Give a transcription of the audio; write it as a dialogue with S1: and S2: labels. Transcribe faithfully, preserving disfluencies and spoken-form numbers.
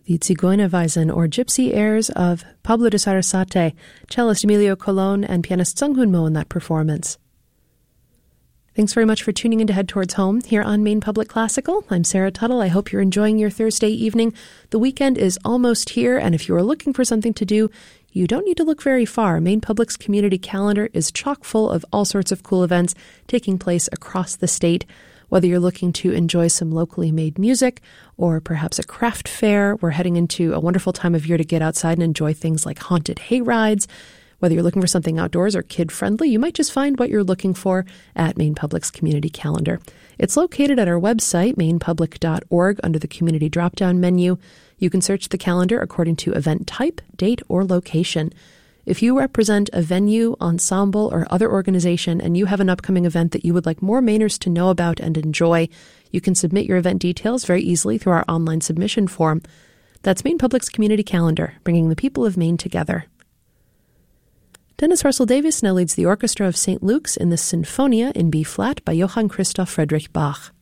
S1: The Zigeunerweisen, or Gypsy Airs, of Pablo de Sarasate, cellist Emilio Colon, and pianist Sung Hoon Mo in that performance. Thanks very much for tuning in to Head Towards Home here on Maine Public Classical. I'm Sarah Tuttle. I hope you're enjoying your Thursday evening. The weekend is almost here, and if you are looking for something to do, you don't need to look very far. Maine Public's community calendar is chock full of all sorts of cool events taking place across the state. Whether you're looking to enjoy some locally made music or perhaps a craft fair, we're heading into a wonderful time of year to get outside and enjoy things like haunted hay rides. Whether you're looking for something outdoors or kid-friendly, you might just find what you're looking for at Maine Public's community calendar. It's located at our website, maine public dot org, under the community drop-down menu. You can search the calendar according to event type, date, or location. If you represent a venue, ensemble, or other organization and you have an upcoming event that you would like more Mainers to know about and enjoy, you can submit your event details very easily through our online submission form. That's Maine Public's community calendar, bringing the people of Maine together. Dennis Russell Davies now leads the orchestra of Saint Luke's in the Sinfonia in B-flat by Johann Christoph Friedrich Bach.